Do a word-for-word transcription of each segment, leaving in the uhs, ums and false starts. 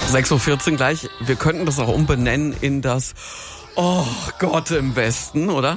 sechs Uhr vierzehn gleich. Wir könnten das auch umbenennen in das Oh Gott im Westen, oder?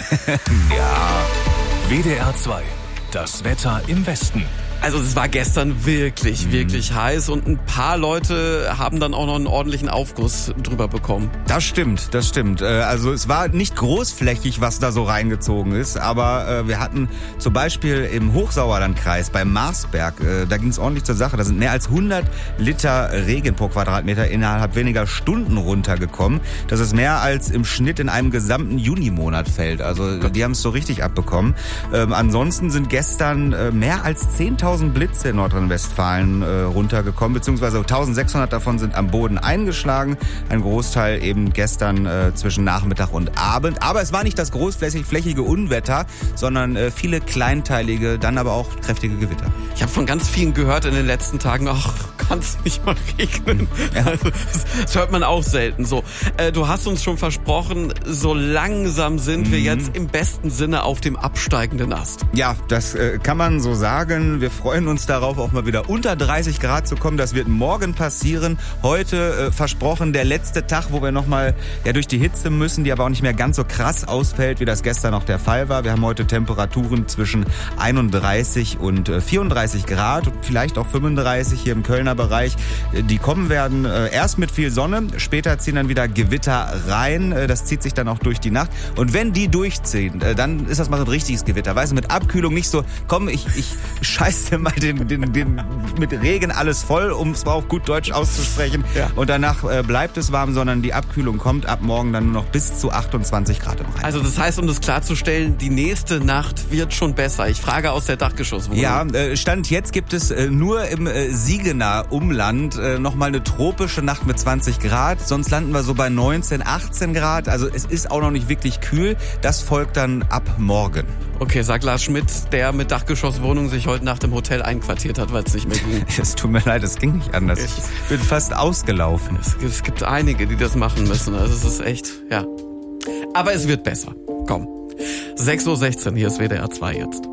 Ja. W D R zwei. Das Wetter im Westen. Also es war gestern wirklich, wirklich mhm. heiß und ein paar Leute haben dann auch noch einen ordentlichen Aufguss drüber bekommen. Das stimmt, das stimmt. Also es war nicht großflächig, was da so reingezogen ist, aber wir hatten zum Beispiel im Hochsauerlandkreis beim Marsberg, da ging es ordentlich zur Sache. Da sind mehr als hundert Liter Regen pro Quadratmeter innerhalb weniger Stunden runtergekommen. Das ist mehr als im Schnitt in einem gesamten Junimonat fällt. Also die haben es so richtig abbekommen. Ähm, ansonsten sind gestern äh, mehr als zehntausend Blitze in Nordrhein-Westfalen äh, runtergekommen, beziehungsweise eintausendsechshundert davon sind am Boden eingeschlagen. Ein Großteil eben gestern äh, zwischen Nachmittag und Abend. Aber es war nicht das großflächige Unwetter, sondern äh, viele kleinteilige, dann aber auch kräftige Gewitter. Ich habe von ganz vielen gehört in den letzten Tagen, ach, kann es nicht mal regnen. Ja. Also, das, das hört man auch selten so. Äh, du hast uns schon versprochen, so langsam sind mhm. wir jetzt im besten Sinne auf dem absteigenden Ast. Ja, das äh, kann man so sagen. Wir freuen uns darauf, auch mal wieder unter dreißig Grad zu kommen. Das wird morgen passieren. Heute äh, versprochen der letzte Tag, wo wir nochmal ja, durch die Hitze müssen, die aber auch nicht mehr ganz so krass ausfällt, wie das gestern noch der Fall war. Wir haben heute Temperaturen zwischen einunddreißig und äh, vierunddreißig Grad, vielleicht auch fünfunddreißig hier im Kölner Bereich. Die kommen werden äh, erst mit viel Sonne, später ziehen dann wieder Gewitter rein. Äh, das zieht sich dann auch durch die Nacht. Und wenn die durchziehen, äh, dann ist das mal so ein richtiges Gewitter. Weißt du, mit Abkühlung nicht so, komm, ich, ich scheiße mal den, den, den, mit Regen alles voll, um es mal auf gut Deutsch auszusprechen. Ja. Und danach äh, bleibt es warm, sondern die Abkühlung kommt ab morgen dann nur noch bis zu achtundzwanzig Grad im Rhein. Also das heißt, um das klarzustellen, die nächste Nacht wird schon besser. Ich frage aus der Dachgeschosswohnung. Ja, äh, Stand jetzt gibt es äh, nur im äh, Siegener Umland äh, nochmal eine tropische Nacht mit zwanzig Grad. Sonst landen wir so bei neunzehn, achtzehn Grad. Also es ist auch noch nicht wirklich kühl. Das folgt dann ab morgen. Okay, sagt Lars Schmidt, der mit Dachgeschosswohnung sich heute Nacht im Hotel einquartiert hat, weil es nicht mehr ging. Es tut mir leid, es ging nicht anders. Ich bin fast ausgelaufen. Es, es gibt einige, die das machen müssen. Also es ist echt, ja. Aber es wird besser. Komm. sechs Uhr sechzehn, hier ist W D R zwei jetzt.